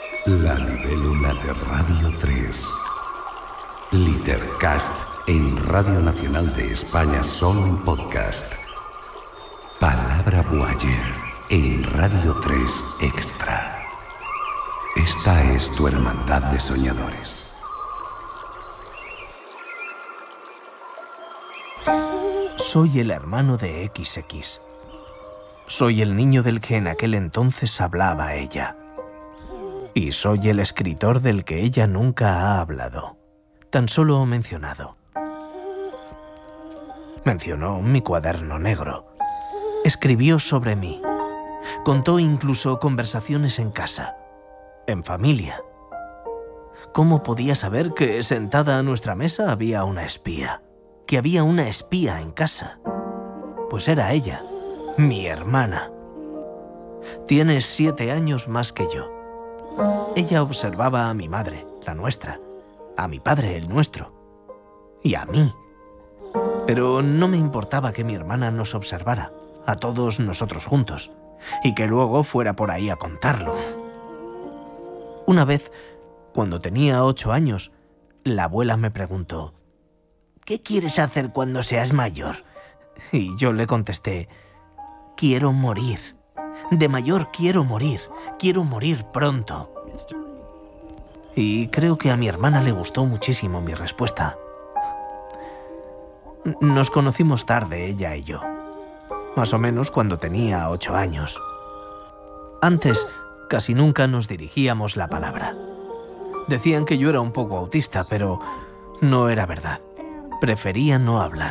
La libélula de Radio 3. Litercast en Radio Nacional de España, solo en podcast. Palabra Voyager en Radio 3 Extra. Esta es tu hermandad de soñadores. Soy el hermano de XX. Soy el niño del que en aquel entonces hablaba ella. Y soy el escritor del que ella nunca ha hablado, tan solo mencionado. Mencionó mi cuaderno negro. Escribió sobre mí. Contó incluso conversaciones en casa, en familia. ¿Cómo podía saber que sentada a nuestra mesa había una espía? Que había una espía en casa. Pues era ella, mi hermana. Tiene 7 años más que yo. Ella observaba a mi madre, la nuestra, a mi padre, el nuestro, y a mí. Pero no me importaba que mi hermana nos observara, a todos nosotros juntos, y que luego fuera por ahí a contarlo. Una vez, cuando tenía 8 años, la abuela me preguntó: ¿qué quieres hacer cuando seas mayor? Y yo le contesté: quiero morir. De mayor quiero morir pronto. Y creo que a mi hermana le gustó muchísimo mi respuesta. Nos conocimos tarde, ella y yo. Más o menos cuando tenía 8 años. Antes, casi nunca nos dirigíamos la palabra. Decían que yo era un poco autista, pero no era verdad. Prefería no hablar.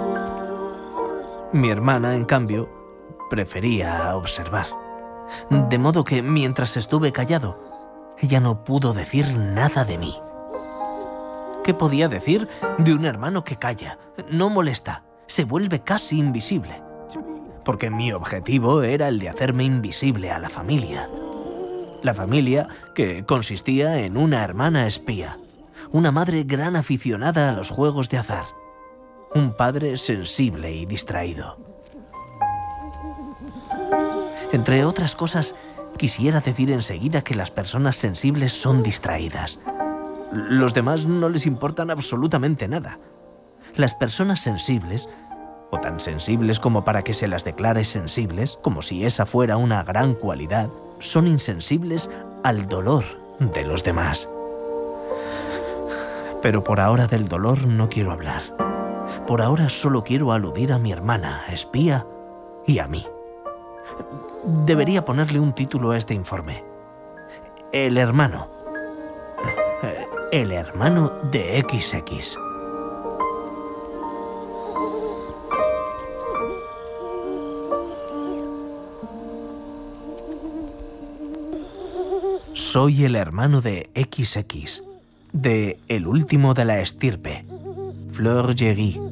Mi hermana, en cambio, prefería observar. De modo que mientras estuve callado, ella no pudo decir nada de mí. ¿Qué podía decir de un hermano que calla, no molesta, se vuelve casi invisible? Porque mi objetivo era el de hacerme invisible a la familia. La familia que consistía en una hermana espía, una madre gran aficionada a los juegos de azar, un padre sensible y distraído. Entre otras cosas, quisiera decir enseguida que las personas sensibles son distraídas. Los demás no les importan absolutamente nada. Las personas sensibles, o tan sensibles como para que se las declare sensibles, como si esa fuera una gran cualidad, son insensibles al dolor de los demás. Pero por ahora del dolor no quiero hablar. Por ahora solo quiero aludir a mi hermana, espía, y a mí. Debería ponerle un título a este informe. El hermano de XX. Soy el hermano de XX, de El último de la estirpe, Fleur Géry,